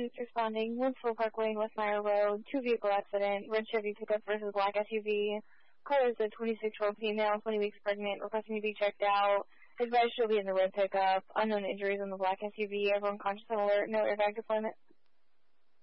police responding. Winslow Parkway, West Meyer Road, two-vehicle accident, red Chevy pickup versus black SUV. Caller is a 26-year-old female, 20 weeks pregnant, requesting to be checked out. Advised she'll be in the red pickup. Unknown injuries on the black SUV. Everyone conscious and alert. No airbag deployment.